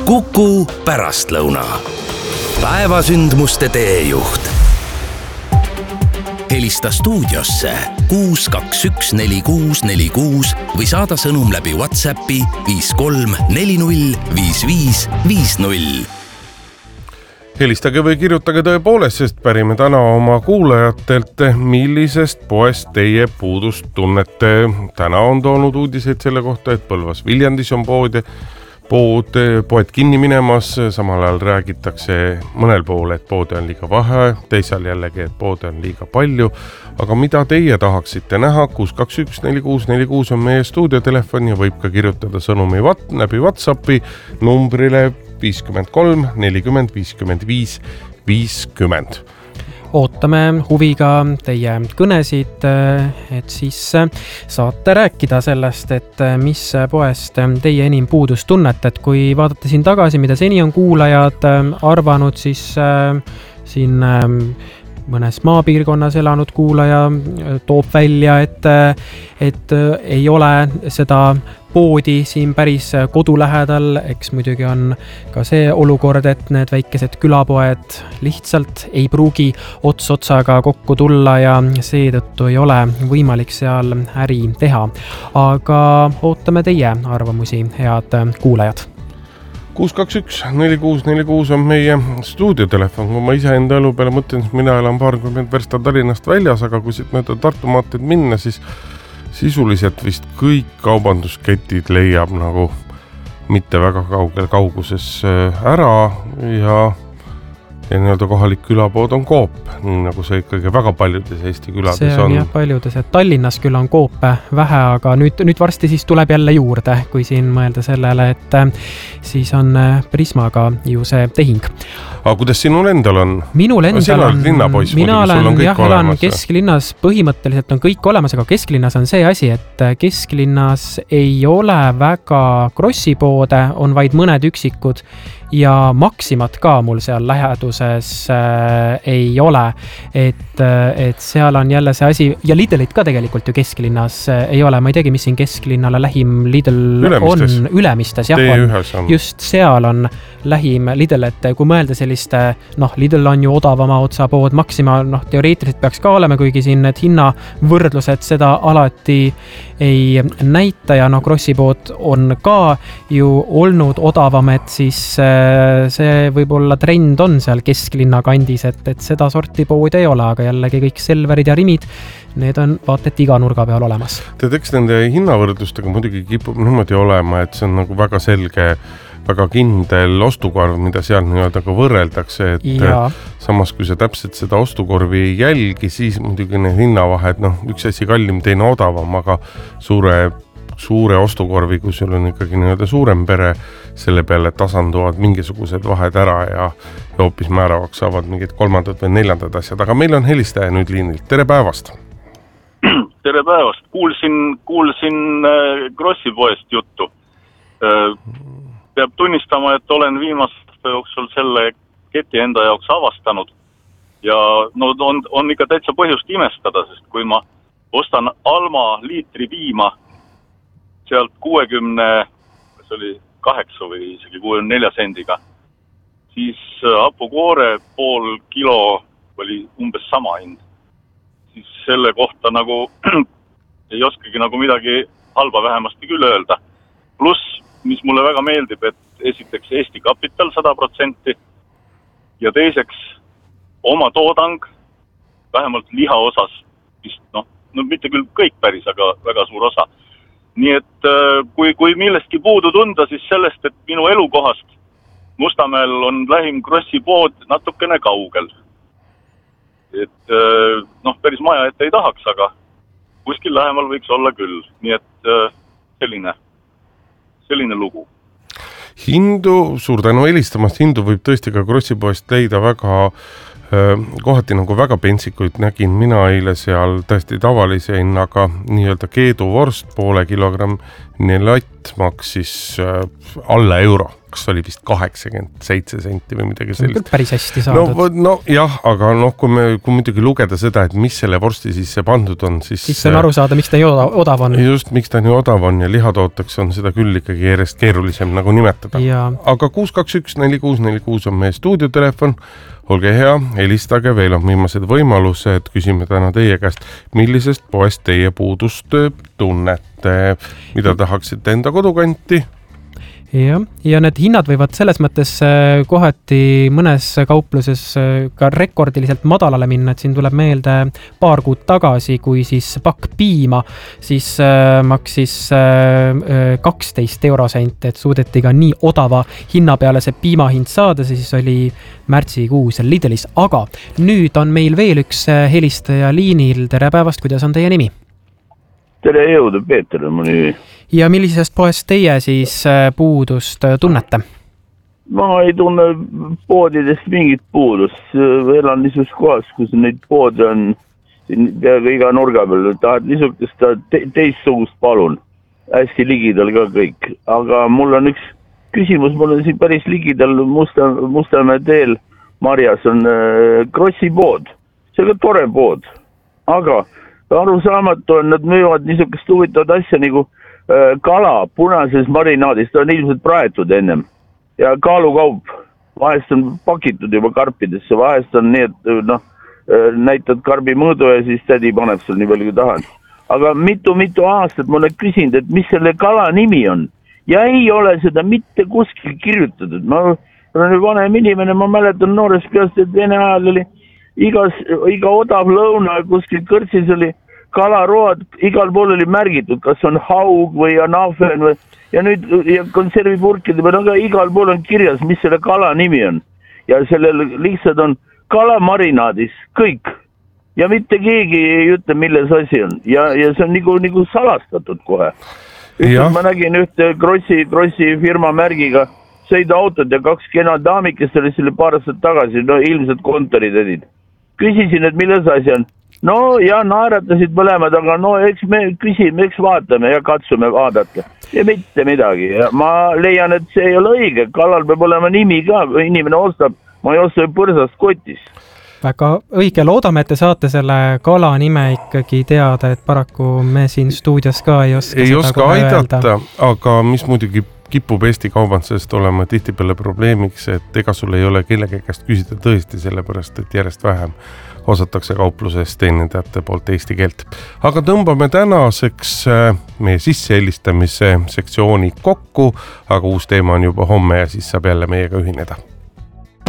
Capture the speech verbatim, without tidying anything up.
Kuku pärastlõuna. Päevasündmuste teejuht. Helista stuudiosse kuus kaks üks neli kuus neli kuus või saada sõnum läbi WhatsAppi viis kolm neli null viis viis viis null. Helistage või kirjutage tõepoolest, sest pärime täna oma kuulajatelt, millisest poest teie puudust tunnete. Täna on toonud uudiseid selle kohta, et Põlvas Viljandis on pood, pood, poed kinni minemas. Samal ajal räägitakse mõnel pool, et poode on liiga vähe, teisal jällegi, et poode on liiga palju. Aga mida teie tahaksite näha? kuus kaks üks neli kuus neli kuus on meie stuudiotelefon ja võib ka kirjutada sõnumi läbi WhatsAppi numbrile viiskümmend kolm nelikümmend viiskümmend viis viiskümmend. Ootame huviga teie kõnesid, et siis saate rääkida sellest, et mis poest teie enim puudust tunnete. Et kui vaadata siin tagasi, mida seni on kuulajad arvanud, siis siin mõnes maapiirkonnas elanud kuulaja toob välja, et, et ei ole seda poodi siin päris kodu lähedal. Eks muidugi on ka see olukord, et need väikesed külapoed lihtsalt ei pruugi ots otsaga kokku tulla ja seetõttu ei ole võimalik seal äri teha. Aga ootame teie arvamusi, head kuulajad. kuus kaks üks neli kuus neli kuus on meie stuudiotelefon. Kui ma ise enda elu peale mõtlen, siis mina elan paarkümmend versta Tallinnast väljas, aga kui siit mööda Tartu maanteed minna, siis sisuliselt vist kõik kaubandusketid leiab nagu mitte väga kaugel kauguses ära ja, ja nii-öelda kohalik külapood on Coop, nii nagu see ikkagi väga paljudes Eesti külades on. See on jah paljudes, et Tallinnas küll on Coope vähe, aga nüüd, nüüd varsti siis tuleb jälle juurde, kui siin mõelda sellele, et siis on Prismaga ju see tehing. Aga kuidas sinul endal on? Minul endal on, linnapoiss, mina olen, on jah, elan kesklinnas, põhimõtteliselt on kõik olemas, aga kesklinnas on see asi, et kesklinnas ei ole väga krossipoode, on vaid mõned üksikud ja Maximat ka mul seal läheduses äh, ei ole, et, et seal on jälle see asi ja Lidlit ka tegelikult ju kesklinnas äh, ei ole, ma ei teagi, mis siin kesklinnale lähim Lidl Ülemistes. on, Ülemistes jah on. on, just seal on lähim Lidl, et kui mõelda selliste, noh, Lidl on ju odavama otsapood, Maxima, noh, teoreetiliselt peaks ka olema, kuigi siin need hinnavõrdlused seda alati ei näita ja noh, krossipood on ka ju olnud odavam, et siis see võib-olla trend on seal kesklinna kandis, et, et seda sorti poodi ei ole, aga jällegi kõik Selverid ja Rimid, need on vaata, et iga nurga peal olemas. Tead, eks nende hinnavõrdlustega muidugi kipub niimoodi olema, et see on nagu väga selge, väga kindel ostukorv, mida seal nii-öelda ka võrreldakse, et ja. Samas kui sa täpselt seda ostukorvi ei jälgi, siis muidugi need hinnavahed, noh, üks asi kallim, teine odavam, aga suure suure ostukorvi, kui sul on ikkagi nii-öelda suurem pere, selle peale tasanduvad mingisugused vahed ära ja, ja hoopis määravaks saavad mingid kolmandad või neljandad asjad. Aga meil on helistaja nüüd liinilt. Tere päevast! Tere päevast! Kuulsin, kuulsin äh, Krossipoest juttu. Äh, peab tunnistama, et olen viimaste jooksul selle keti enda jaoks avastanud ja no, on, on ikka täitsa põhjust imestada, sest kui ma ostan Alma liitri piima sealt kuuekümne, see oli kaheksa või isegi kuuekümne nelja sendiga, siis hapukoore pool kilo oli umbes sama hind. Siis selle kohta nagu ei oskagi nagu midagi halba vähemasti küll öelda. Plus, mis mulle väga meeldib, et esiteks Eesti Kapital sada protsenti ja teiseks oma toodang, vähemalt liha osas, vist, noh, no mitte küll kõik päris, aga väga suur osa. Nii et kui, kui millestki puudu tunda, siis sellest, et minu elukohast Mustamäel on lähim krossipood natukene kaugel. Et noh, päris maja ette ei tahaks, aga kuskil lähemal võiks olla küll. Nii et selline, selline lugu. Hindu, suur tänu helistamast, hindu võib tõesti ka krossipoest leida väga kohati nagu väga pentsikuid nägin mina eile seal tõesti tavalise hinnaga nii-öelda keeduvorst poole kilogrammine latt maksis alla euro, kas oli vist kaheksakümmend seitse senti või midagi sellist. Päris hästi saadud. No, no jah, aga noh, kui me kui muidugi lugeda seda, et mis selle vorsti sisse pandud on, siis siis on aru saada, miks ta nii odav on. Just, miks ta nii odav on ja lihatooteks on seda küll ikkagi järjest keerulisem nagu nimetada. Ja. Aga kuus kaks üks neli kuus neli kuus on meie stuudiotelefon. Olge hea, helistage, veel on viimased võimalused, küsime täna teie käest, millisest poest teie puudust tunnete, mida tahaksite enda kodukanti? Ja, ja need hinnad võivad selles mõttes kohati mõnes kaupluses ka rekordiliselt madalale minna, et siin tuleb meelde paar kuud tagasi, kui siis pakk piima siis maksis kaksteist eurosenti, et suudeti ka nii odava hinna peale see piimahind saada, siis oli märtsikuus Lidlis, aga nüüd on meil veel üks helistaja liinil. Tere päevast, kuidas on teie nimi? Tere jõudu, Peeter on mu nimi. Ja millisest poest teie siis puudust tunnete? Ma ei tunne poodidest mingit puudust. Elan niisugust kohas, kus neid poode on peaaegu iga nurga peal. Tahad niisugust te teistsugust palun. Hästi ligidal ka kõik. Aga mul on üks küsimus, mul on siin päris ligidal Musta, Mustamäe teel Marjas on äh, Krossi pood. See on ka tore pood. Aga arusaamatu on, nad müüvad niisugust huvitavat asja nagu kala punases marinaadis, ta on ilmselt praetud ennem ja kaalukaup, vahest on pakitud juba karpidesse, vahest on nii, et noh, näitad karbi mõõdu ja siis tädi paneb seal nii palju kui tahad. Aga mitu-mitu aastat ma olen küsinud, et mis selle kala nimi on ja ei ole seda mitte kuskil kirjutatud. Ma olen vanem inimene, ma mäletan noorest peast, et Vene ajal oli igas, iga odav lõuna kuskil kõrtsis oli kalaroad, igal pool oli märgitud, kas on haug või anafen või, ja nüüd ja konservipurkide peal on ka igal pool on kirjas, mis selle kala nimi on. Ja sellel lihtsalt on kalamarinaadis, kõik. Ja mitte keegi ei ütle, milles asi on. Ja, ja see on nagu, nagu salastatud kohe. Ütled, ma nägin ühte Krossi, Krossi firma märgiga sõiduautod ja kaks kena daamid, kes oli selle paar aastat tagasi, no ilmselt kontoritedid. Küsisin, et milles asi on. No ja naeratasid mõlemad, aga no eks me küsime, eks vaatame ja katsume vaadata. Ja mitte midagi. Ja ma leian, et see ei ole õige. Kalal peab olema nimi ka, inimene ostab, ma ei osta põrsast kotis. Väga õige, loodame, et te saate selle kala nime ikkagi teada, et paraku me siin stuudios ka ei oska ei oska aidata, öelda. Aga mis muidugi kipub Eesti kaubandusest olema tihti peale probleemiks, et ega sul ei ole kellegi käest küsida tõesti sellepärast, et järjest vähem osatakse kaupluses teenindajate poolt eesti keelt. Aga tõmbame tänaseks meie sisseelistamise sektsiooni kokku, aga uus teema on juba homme ja siis saab jälle meiega ühineda.